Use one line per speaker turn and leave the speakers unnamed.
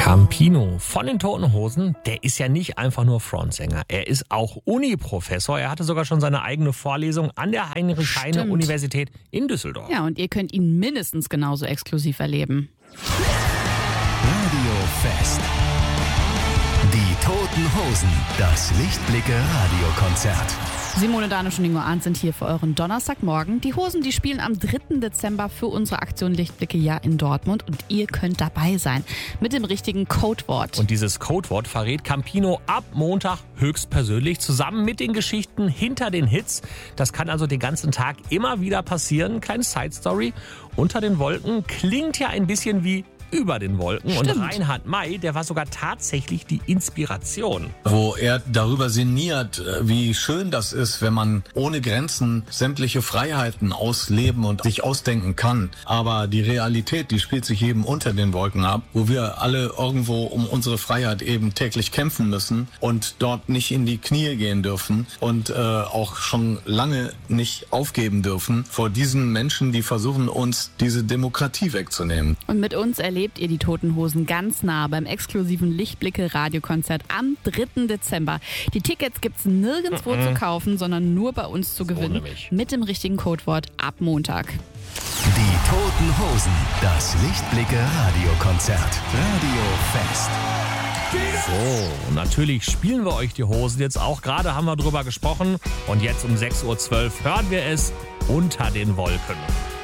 Campino von den Toten Hosen, der ist ja nicht einfach nur Frontsänger. Er ist auch Uni-Professor. Er hatte sogar schon seine eigene Vorlesung an der Heinrich-Heine-Universität in Düsseldorf.
Ja, und ihr könnt ihn mindestens genauso exklusiv erleben.
Radio Fest. Die Toten Hosen, das Lichtblicke-Radiokonzert.
Simone, Danisch und Ingo Arndt sind hier für euren Donnerstagmorgen. Die Hosen, die spielen am 3. Dezember für unsere Aktion Lichtblicke ja in Dortmund und ihr könnt dabei sein mit dem richtigen Codewort.
Und dieses Codewort verrät Campino ab Montag höchstpersönlich zusammen mit den Geschichten hinter den Hits. Das kann also den ganzen Tag immer wieder passieren. Kleine Side-Story. Unter den Wolken klingt ja ein bisschen wie über den Wolken.
Stimmt.
Und Reinhard May, der war sogar tatsächlich die Inspiration.
Wo er darüber sinniert, wie schön das ist, wenn man ohne Grenzen sämtliche Freiheiten ausleben und sich ausdenken kann. Aber die Realität, die spielt sich eben unter den Wolken ab, wo wir alle irgendwo um unsere Freiheit eben täglich kämpfen müssen und dort nicht in die Knie gehen dürfen und auch schon lange nicht aufgeben dürfen vor diesen Menschen, die versuchen, uns diese Demokratie wegzunehmen.
Und mit uns erlebt ihr die Toten Hosen ganz nah beim exklusiven Lichtblicke-Radiokonzert am 3. Dezember. Die Tickets gibt's nirgendwo zu kaufen, sondern nur bei uns zu gewinnen. Mit dem richtigen Codewort ab Montag.
Die Toten Hosen, das Lichtblicke-Radiokonzert. Radio Fest.
So, natürlich spielen wir euch die Hosen jetzt auch. Gerade haben wir drüber gesprochen. Und jetzt um 6.12 Uhr hören wir es unter den Wolken.